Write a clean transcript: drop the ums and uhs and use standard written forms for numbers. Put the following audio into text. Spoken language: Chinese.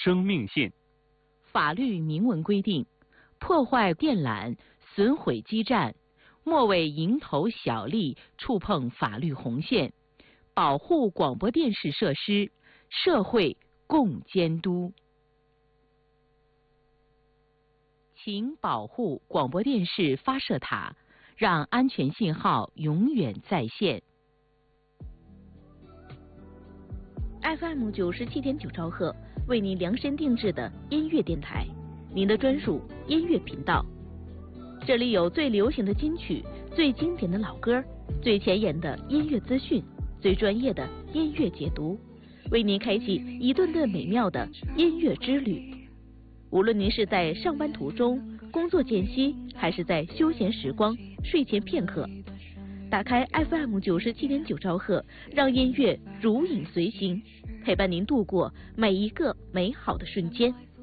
生命线。 法律明文规定，破坏电缆、损毁基站，莫为蝇头小利触碰法律红线，保护广播电视设施，社会共监督。请保护广播电视发射塔，让安全信号永远在线。 FM 97.9兆赫，为您量身定制的音乐电台，您的专属音乐频道。这里有最流行的金曲、最经典的老歌、最前沿的音乐资讯、最专业的音乐解读，为您开启一段段美妙的音乐之旅。无论您是在上班途中、工作间隙，还是在休闲时光、睡前片刻，打开 FM 97.9兆赫，让音乐如影随形，陪伴您度过每一个美好的瞬间。